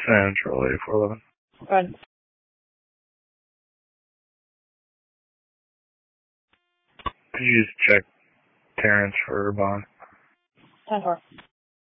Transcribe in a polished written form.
Central 8411. Go ahead. Could you just check Terrence for Bond? 10-4.